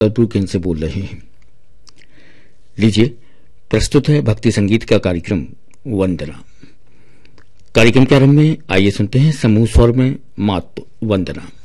जबलपुर केंद्र से बोल रहे हैं। लीजिए प्रस्तुत है भक्ति संगीत का कार्यक्रम वंदना। कार्यक्रम के आरंभ में आइए सुनते हैं समूह स्वर में मात वंदना।